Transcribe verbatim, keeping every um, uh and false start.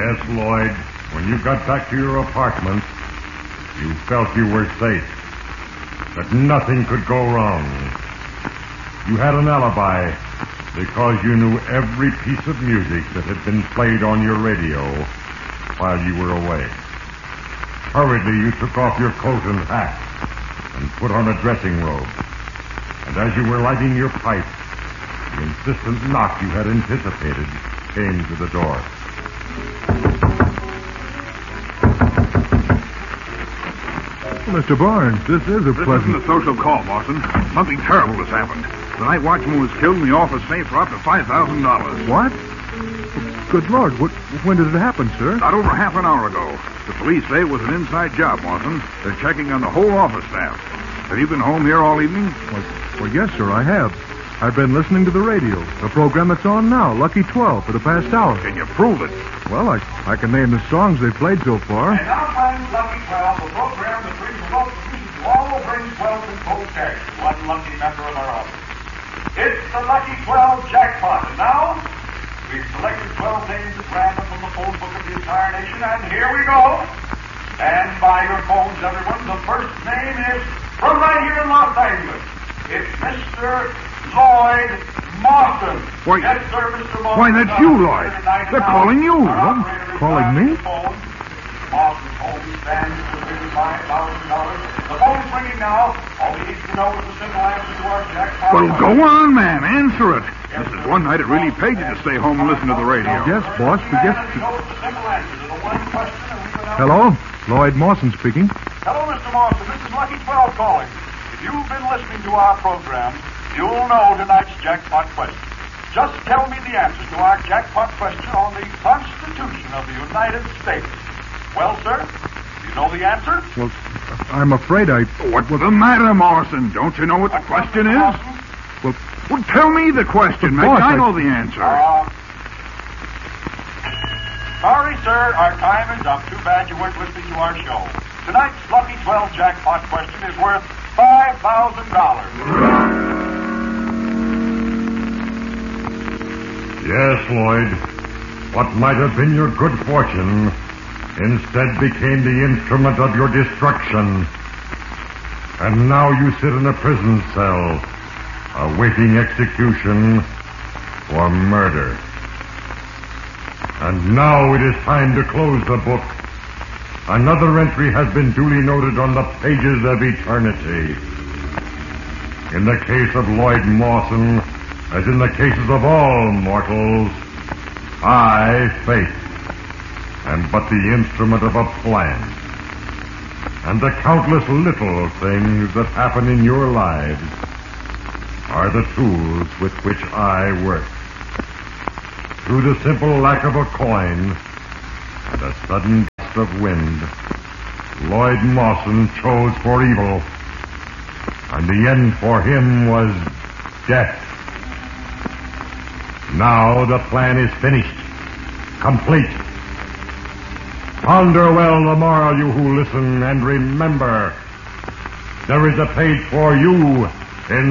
Yes, Lloyd. When you got back to your apartment, you felt you were safe. That nothing could go wrong. You had an alibi because you knew every piece of music that had been played on your radio while you were away. Hurriedly, you took off your coat and hat and put on a dressing robe. And as you were lighting your pipe, the insistent knock you had anticipated came to the door. Mister Barnes, this is a this pleasant... This isn't a social call, Boston. Something terrible has happened. The night watchman was killed in the office safe for up to five thousand dollars. What? Good Lord, what, when did it happen, sir? Not over half an hour ago. The police say it was an inside job, Boston. They're checking on the whole office staff. Have you been home here all evening? Well, well, yes, sir, I have. I've been listening to the radio, the program that's on now, Lucky twelve, for the past hour. Can you prove it? Well, I, I can name the songs they've played so far. And now finds Lucky twelve, the program that brings the most music to all over in twelve and cold cash. One lucky member of our office. It's the Lucky twelve jackpot. And now, we've selected twelve names at random from the phone book of the entire nation, and here we go. Stand by your phones, everyone. The first name is from right here in Los Angeles. It's Mister Lloyd Mawson. Why, yes, sir, Mister Mawson. Why, that's you, Lloyd. They're calling you. Huh? Calling me? Mawson's home stands within five thousand dollars. The phone's ringing now. All he needs to know is the simple answer to our jackpot. Well, go on, man. Answer it. This is one night it really paid you to stay home and listen to the radio. Yes, boss, but yes... Hello? Hello? Lloyd Mawson speaking. Hello, Mister Mawson. This is Lucky twelve calling. If you've been listening to our program, you'll know tonight's jackpot question. Just tell me the answer to our jackpot question on the Constitution of the United States. Well, sir, you know the answer? Well, I'm afraid I... What's the matter, Morrison? Don't you know what the question is? Well, well, tell me the question, But Mick. boss, I I- know the answer. Uh, sorry, sir, our time is up. Too bad you weren't listening to our show. Tonight's Lucky twelve jackpot question is worth five thousand dollars. Yes, Lloyd. What might have been your good fortune instead became the instrument of your destruction. And now you sit in a prison cell, awaiting execution for murder. And now it is time to close the book. Another entry has been duly noted on the pages of eternity. In the case of Lloyd Mawson, as in the cases of all mortals, I, Fate, am but the instrument of a plan. And the countless little things that happen in your lives are the tools with which I work. Through the simple lack of a coin and a sudden gust of wind, Lloyd Mawson chose for evil, and the end for him was death. Now the plan is finished, complete. Ponder well the morrow, you who listen, and remember, there is a page for you